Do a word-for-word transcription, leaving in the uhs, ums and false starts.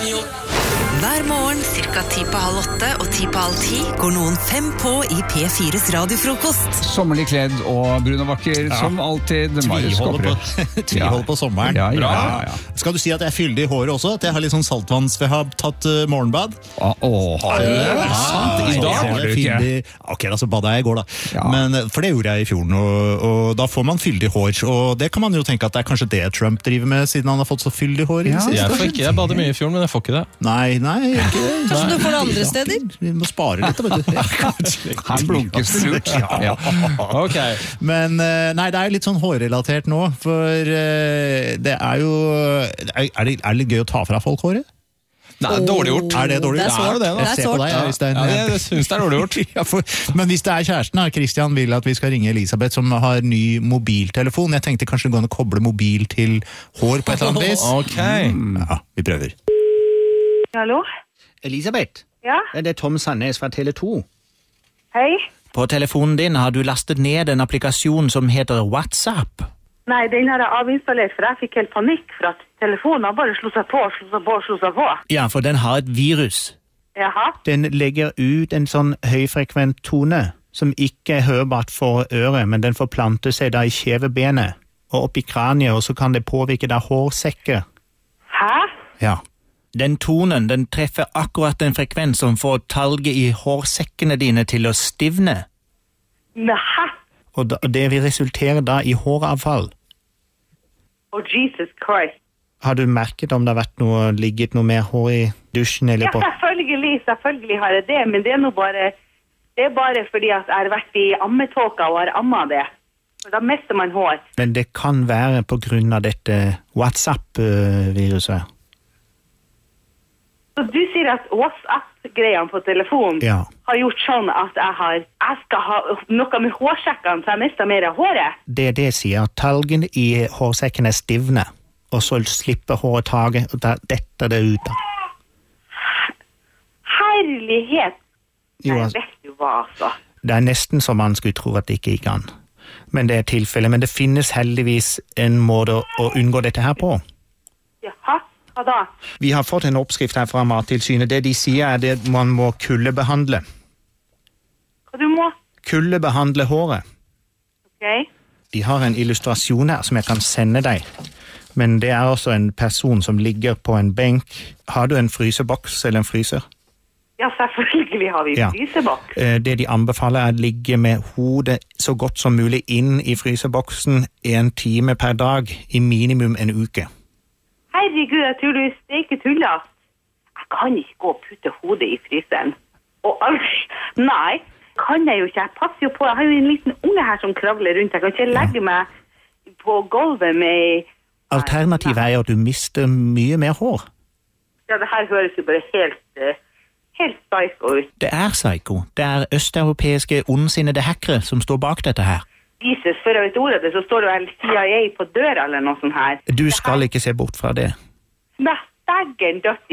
Radio. Hver morgen cirka ti på halv åtte og ti på halv ti går noen fem på i P fires radiofrokost. Sommerlig kledd og brun og vakker, ja. Som alltid. Tviholder på, tviholder på sommeren. Ja, ja, ja, ja. Skal du si at jeg er fyldig i håret også? At jeg har litt sånn saltvanns, for jeg har tatt uh, morgenbad. Å, å har du det? Ja, sant, i dag har du ikke. Ok, da så badet jeg i går da. Ja. Men, for det gjorde jeg i fjorden, og, og da får man fyldig hår. Og det kan man jo tenke at det er kanskje det Trump driver med, siden han har fått så fyldig hår i det siste. Jeg får ikke, jeg bader mye i fjorden, men jeg får ikke det. Nei, nei, ikke det. Kanskje du får det andre steder? Vi må spare litt, vet du. Han blunker surt. Ja, ja. Ok. Men nei, det er litt sånn hårrelatert nå, for det er jo, er det, er det litt gøy å ta fra folk håret? Nei, dårlig gjort. Er det dårlig gjort? Det er sårt. Det er det, jeg ser på deg, ja, Øystein. Ja, jeg synes det er dårlig gjort. Ja, for, men hvis det er kjæresten, Christian vil at vi skal ringe Elisabeth, som har ny mobiltelefon. Jeg tenkte kanskje det går an å koble mobil til hår på et eller annet vis. Ok. Mm, ja, vi prøver. Hallo? Elisabeth, Ja, det er Tom Sandnes fra Tele to. hei. På telefonen din har du lastet ned en applikasjon som heter WhatsApp. Nei, den har jeg avinstallert, for jeg fikk helt panikk for at telefonen bare slo seg på, slo seg på, slo seg på. Ja, for den har et virus. Jaha, Den legger ut en sånn høyfrekvent tone som ikke er hørbart for øret, men den forplanter seg da i kjevebenet og opp i kraniet, og så kan det påvirke da hårsekker. hæ? Ja. Den tonen, den treffer akkurat den frekvens som får talget i hårsekkene dine til å stivne, Nei, og da- det vil resultere da i håravfall. oh Jesus Christ. Har du merket om det har vært noe, ligget noe mer hår i dusjen eller Ja, på? selvfølgelig, selvfølgelig har jeg det, men det er nå bare, det er bare fordi at jeg har vært i ammetåka og har ammet det. For da mister man hår. Men det kan være på grunn av dette WhatsApp-viruset. Så du sier at WhatsApp-greiene på telefonen Ja. har gjort sånn at jeg har, jeg skal ha noe med hårsekkene, så jeg mister mer av håret? Det er det jeg sier. Talgen i hårsekken er stivne, og så slipper håret taget, og da detter det ut. da. Herlighet! Jo, Nei, altså, vet du hva, altså. det er nesten som man skulle tro at det ikke gikk an. Men det er tilfellet. Men det finnes heldigvis en måte å, å unngå dette her på. Jaha, hva da? Vi har fått en oppskrift her fra Mattilsynet. Det de sier er at man må kuldebehandle. Hva du må? Kuldebehandle håret. Ok. De har en illustrasjon her som jeg kan sende deg. Men det er også en person som ligger på en benk. Har du en fryseboks eller en fryser? Ja, selvfølgelig har vi Ja. fryseboks. Eh, Det de anbefaler er å ligge med hodet så godt som mulig inn i fryseboksen en time per dag i minimum en uke. Herregud, jeg tror du steker tuller. Jeg kan ikke gå og putte hodet i fryseren. Og aldri, nei, kan jeg jo ikke. Jeg passer jo på, jeg har jo en liten unge her som kravler rundt. Jeg kan ikke legge meg på gulvet med... Alternativet er jo at du mister mye mer hår. Ja, det her høres jo bare helt, eh, helt psycho ut. Det er psycho. Det er østeuropeiske ondsinnede hackere som står bak dette her. Jesus, før jeg vet ordet av det, så står det vel C I A på døra eller noe sånt her. Du skal ikke se bort fra det. Nei, daggen dødt